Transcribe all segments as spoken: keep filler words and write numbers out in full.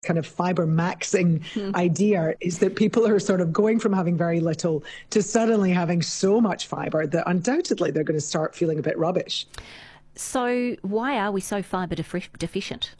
kind of fiber maxing idea is that people are sort of going from having very little to suddenly having so much fiber that undoubtedly they're going to start feeling a bit rubbish. So why are we so fibre defi- deficient?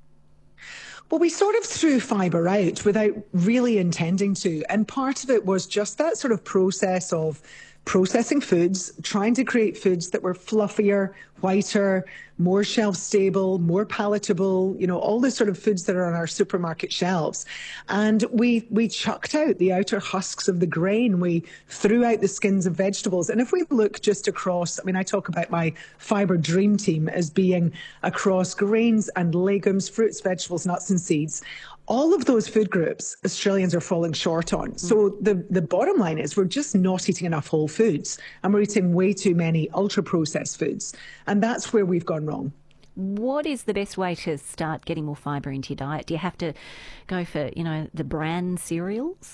Well, we sort of threw fibre out without really intending to. And part of it was just that sort of process of processing foods, trying to create foods that were fluffier, whiter, more shelf stable, more palatable, you know, all the sort of foods that are on our supermarket shelves. And we we chucked out the outer husks of the grain. We threw out the skins of vegetables. And if we look just across, I mean, I talk about my fibre dream team as being across grains and legumes, fruits, vegetables, nuts and seeds. All of those food groups Australians are falling short on. So the, the bottom line is we're just not eating enough whole foods and we're eating way too many ultra-processed foods. And that's where we've gone wrong. What is the best way to start getting more fibre into your diet? Do you have to go for, you know, the bran cereals?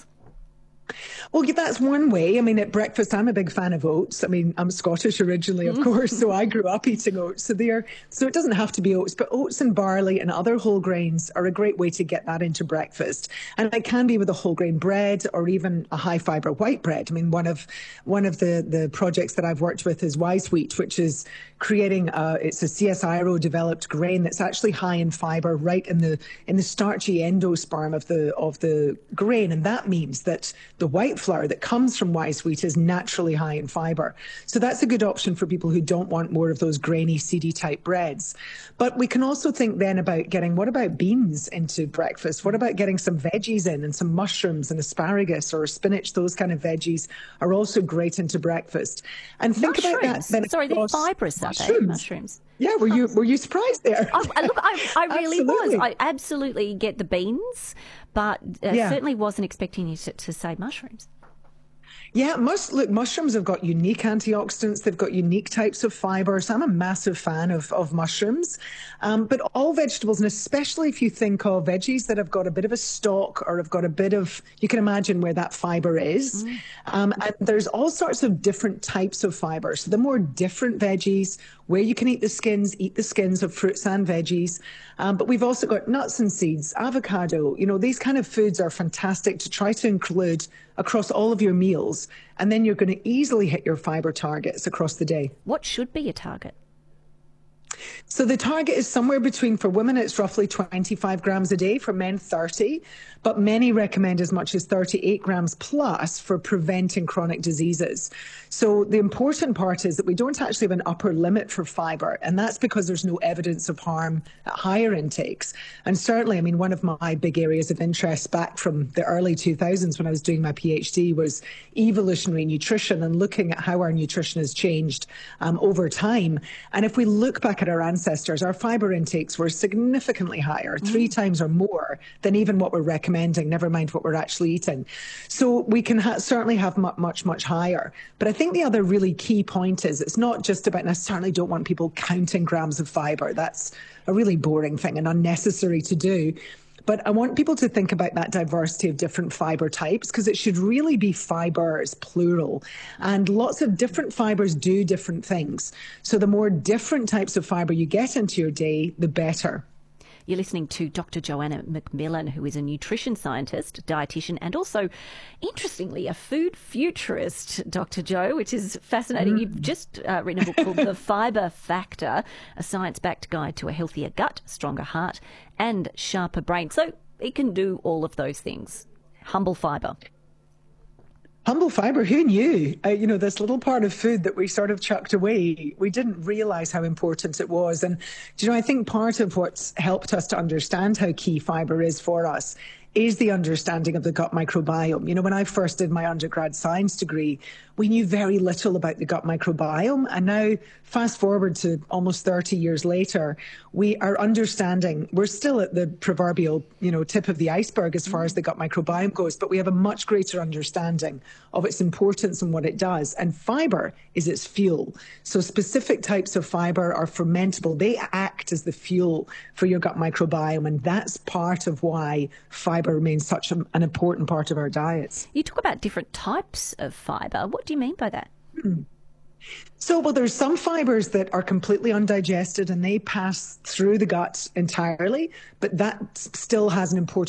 Well, yeah, that's one way. I mean, at breakfast, I'm a big fan of oats. I mean, I'm Scottish originally, of course, so I grew up eating oats. So they're, so it doesn't have to be oats, but oats and barley and other whole grains are a great way to get that into breakfast. And it can be with a whole grain bread or even a high fibre white bread. I mean, one of one of the, the projects that I've worked with is Wise Wheat, which is creating a, it's a C S I R O developed grain that's actually high in fibre right in the in the starchy endosperm of the of the grain. And that means that the white flour that comes from Wise Wheat is naturally high in fibre. So that's a good option for people who don't want more of those grainy, seedy type breads. But we can also think then about getting, what about beans into breakfast? What about getting some veggies in and some mushrooms and asparagus or spinach? Those kind of veggies are also great into breakfast. And think mushrooms. about that. Then Sorry, they're fibrous, are they? Mushrooms. Yeah, were you were you surprised there? Oh, look, I, I really Absolutely. was. I absolutely get the beans, but uh, Yeah. certainly wasn't expecting you to, to say mushrooms. Yeah, mus- look, mushrooms have got unique antioxidants. They've got unique types of fibre. So I'm a massive fan of, of mushrooms. Um, but all vegetables, and especially if you think of veggies that have got a bit of a stalk or have got a bit of, you can imagine where that fibre is. Mm. Um, and there's all sorts of different types of fibre. So the more different veggies, where you can eat the skins, eat the skins of fruits and veggies. Um, but we've also got nuts and seeds, avocado. You know, these kind of foods are fantastic to try to include across all of your meals. And then you're going to easily hit your fibre targets across the day. What should be a target? So the target is somewhere between, for women, it's roughly twenty-five grams a day, for men thirty, but many recommend as much as thirty-eight grams plus for preventing chronic diseases. So the important part is that we don't actually have an upper limit for fibre, and that's because there's no evidence of harm at higher intakes. And certainly, I mean, one of my big areas of interest back from the early two thousands when I was doing my PhD was evolutionary nutrition and looking at how our nutrition has changed um, over time. And if we look back at our ancestors, our fibre intakes were significantly higher, three mm. times or more than even what we're recommending, never mind what we're actually eating. So we can ha- certainly have much, much, much higher. But I think the other really key point is it's not just about, and I certainly don't want people counting grams of fibre. That's a really boring thing and unnecessary to do. But I want people to think about that diversity of different fibre types, because it should really be fibres, plural. And lots of different fibres do different things. So the more different types of fibre you get into your day, the better. You're listening to Doctor Joanna McMillan, who is a nutrition scientist, dietitian, and also, interestingly, a food futurist, Doctor Jo, which is fascinating. Mm. You've just uh, written a book called The Fibre Factor, a science-backed guide to a healthier gut, stronger heart, and sharper brain. So it can do all of those things. Humble fibre. Humble fibre, who knew? Uh, you know, this little part of food that we sort of chucked away, we didn't realise how important it was. And, you know, I think part of what's helped us to understand how key fibre is for us is the understanding of the gut microbiome. You know, when I first did my undergrad science degree, we knew very little about the gut microbiome. And now, fast forward to almost thirty years later, we are understanding, we're still at the proverbial, you know, tip of the iceberg as far as the gut microbiome goes, but we have a much greater understanding of its importance and what it does. And fibre is its fuel. So specific types of fibre are fermentable. They act as the fuel for your gut microbiome. And that's part of why fibre remains such a, an important part of our diets. You talk about different types of fibre. What do you mean by that? Hmm. So, well, there's some fibers that are completely undigested and they pass through the gut entirely, but that still has an important